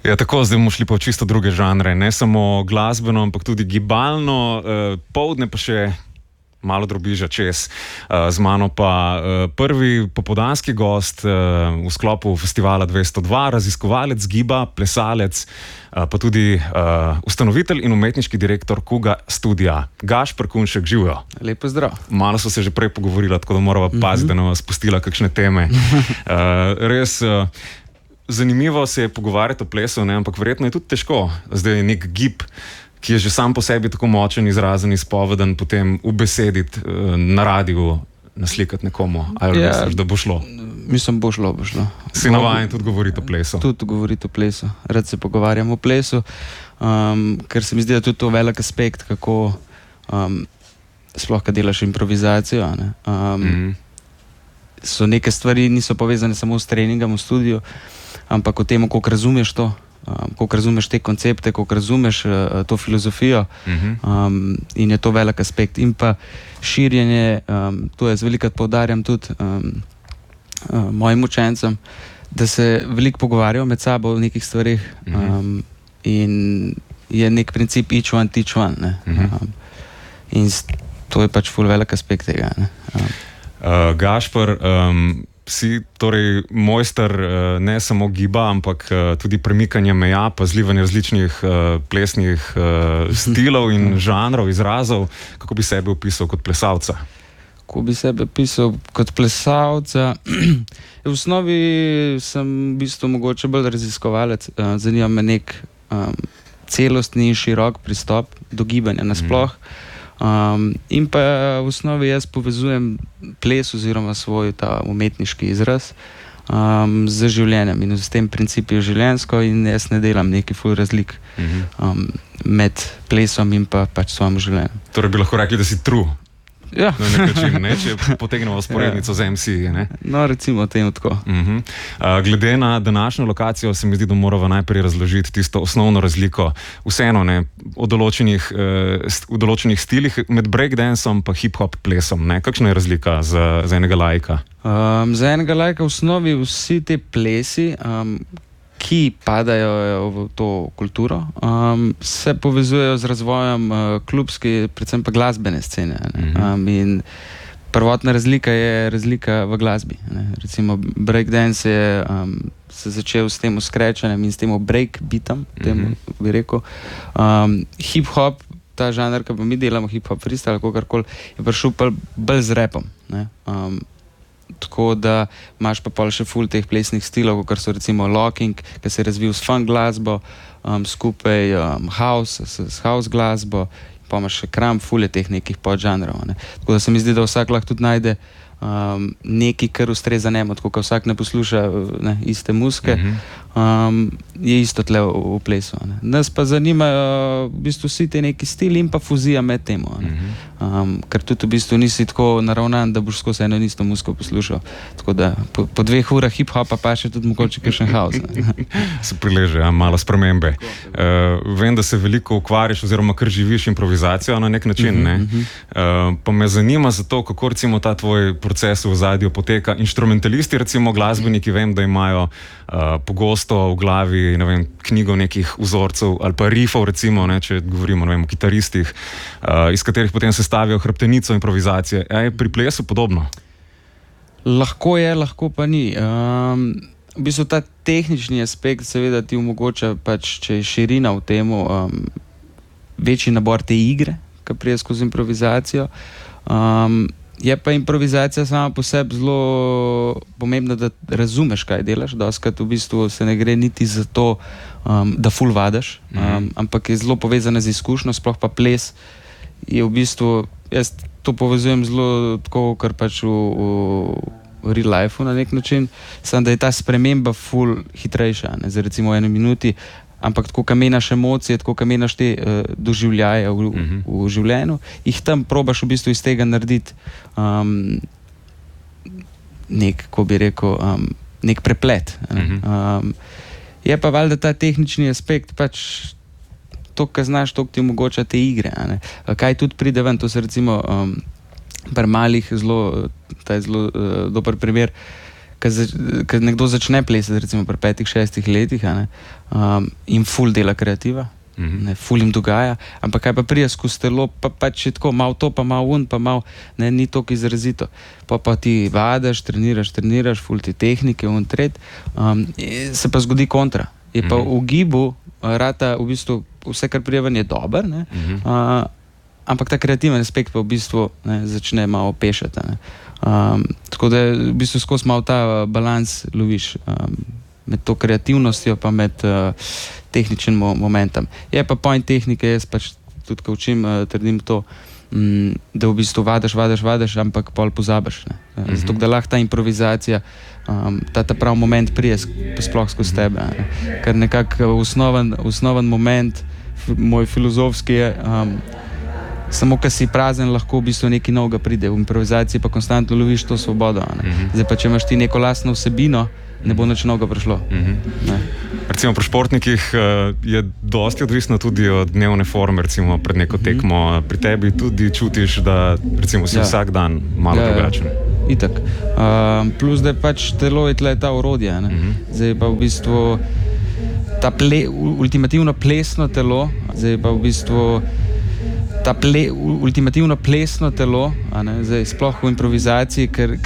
Ja, tako, zdaj bomo šli pa v čisto druge žanre, ne samo glasbeno, ampak tudi gibalno, poldne pa še malo drobiža čez. Z mano pa prvi popoldanski gost v sklopu festivala 202, raziskovalec giba, plesalec, pa tudi ustanovitelj in umetniški direktor Kuga Studia. Gašper Kunšek, živijo. Lepo zdrav. Malo so se že prej pogovorila, tako da morava paziti, da nam spustila kakšne teme. Res zanimivo se je pogovarjati o plesu, ne? Ampak verjetno je tudi težko. Zdaj je nek gib, ki je že sam po sebi tako močen, izrazen, izpoveden, potem ubesediti na radiju, naslikati nekomu. Ali misliš, da bo šlo? Mislim, bo šlo. Si navajen tudi govoriti o plesu? Tudi govoriti o plesu. Rad se pogovarjam o plesu, ker se mi zdi, da tudi to velik aspekt, kako sploh, kad delaš improvizacijo. So neke stvari, niso povezane samo s treningom v studiu, ampak o tem, koliko razumeš to, koliko razumeš te koncepte, koliko razumeš to filozofijo, in je to velik aspekt. In pa širjenje, to jaz velikokrat poudarjam tudi mojim učencem, da se veliko pogovarjajo med sabo o nekih stvarih, in je nek princip each one teach one, ne. In to je pač ful velik aspekt tega, ne. Gašper, si torej mojster ne samo giba, ampak tudi premikanja meja, pa zlivanja različnih plesnih stilov in žanrov, izrazov. Kako bi sebe opisal kot plesalca? Kako bi sebe opisal kot plesalca? V osnovi sem v bistvu mogoče bolj raziskovalec. Zanima me nek celostni in širok pristop do gibanja nasploh. In pa v osnovi jaz povezujem ples oziroma svoj ta umetniški izraz z življenjem in s tem principi življenjsko, in jaz ne delam neki ful razlik med plesom in pa pač svojim življenjem. Torej bi lahko rekli, da si true. Ja. Na nek način, ne? Če potegnemo sporednico z MC, ne? No, recimo temu tako. Glede na današnjo lokacijo se mi zdi, da moramo najprej razložiti tisto osnovno razliko. Vseeno, ne, v določenih stilih med breakdanceom pa hip-hop plesom, ne? Kakšna je razlika za enega laika? Za enega laika v osnovi vsi te plesi, ki padajo v to kulturo, se povezujejo z razvojem klubske, predvsem pa glasbene scene. In prvotna razlika je razlika v glasbi. Recimo breakdance je se začel s tem skrečanjem in s tem breakbeatom, temu bi rekel. Hip-hop, ta žanr, ki pa mi delamo, hip-hop freestyle, kakorkoli, je prišel bolj z rapom. Tako da imaš pa pol še ful teh plesnih stilov, kot so recimo locking, ki se je razvil s funk glasbo, skupaj house, s house glasbo, pa imaš še kram, ful je teh nekih podžanrov. Tako da se mi zdi, da vsak lahko tudi najde nekaj, kar ustreza njemu, tako kot vsak ne posluša iste muzike, je isto tle v plesu. Nas pa zanimajo v bistvu vsi te neki stili in pa fuzija med temu. Ker tudi v bistvu nisi tako naravnan, da boš skozi eno isto muziko poslušal. Tako da po 2 urah hip-hopa pa še tudi mogoče kakšen house. Se prileže, malo spremembe. Vem, da se veliko ukvarjaš oziroma kar živiš improvizacijo na nek način, ne? Pa me zanima zato, kako recimo ta tvoj proces v ozadju poteka. Inštrumentalisti, recimo glasbeniki, vem, da imajo pogosto v glavi, ne vem, knjigo nekih vzorcev ali pa riffov, recimo, ne, če govorimo, ne vem, o kitaristih, iz katerih potem sestavijo hrbtenico improvizacije. Je pri plesu podobno? Lahko je, lahko pa ni. V bistvu ta tehnični aspekt seveda ti omogoča, pač, če je širina v temu, večji nabor te igre, ki pride skozi improvizacijo. Je pa improvizacija sama po sebi zelo pomembna, da razumeš, kaj delaš. Dostikrat v bistvu se ne gre niti za to, da ful vadaš, ampak je zelo povezana z izkušnjo, sploh pa ples je v bistvu, jaz to povezujem zelo tako, kar pač v real life na nek način, samo da je ta sprememba ful hitrejša, ne, za recimo 1 minuti, ampak tako, kam menaš emocije, tako, kam menaš te doživljaje v življenju, jih tam probaš v bistvu iz tega narediti nek, ko bi rekel, nek preplet. Je pa valjda ta tehnični aspekt, pač to, kar znaš, to ti omogoča te igre. Kaj tudi pride ven, to se recimo pri malih ta je zelo dober primer, Ker nekdo začne plesati, recimo pri 5-6 letih, in ful dela kreativa, ful jim dogaja, ampak kaj pa prija skozi telo, pa če tako, malo to, pa malo pa malo, ni toliko izrazito. Pa ti vadaš, treniraš, ful ti tehnike, tret, se pa zgodi kontra. Je pa v gibu, rata v bistvu vse, kar prijevan je dober, ampak ta kreativen aspekt pa v bistvu začne malo pešati. Tako da v bistvu skozi malo ta balans loviš med to kreativnostjo pa med tehničnim momentom. Je pa point tehnike, jaz pač tudi, ko učim, trdim to, da v bistvu vadaš, ampak pol pozabiš. Zato, da lahko ta improvizacija, ta prav moment prije sploh skozi tebe. Ker nekako osnoven moment, moj filozofski je, samo kad si prazen, lahko v bistvu nekaj novega pride. V improvizaciji pa konstantno loviš to svobodo. Zdaj pa, če imaš ti neko lastno vsebino, ne bo nič novega prišlo. Recimo pri športnikih je dosti odvisno tudi od dnevne forme, recimo pred neko tekmo. Pri tebi tudi čutiš, da recimo si vsak dan malo drugačen. Itak. Plus, da je pač telo je tle ta orodje. Zdaj pa v bistvu ta ultimativno plesno telo, ultimativno plesno telo, zdaj sploh v improvizaciji, ker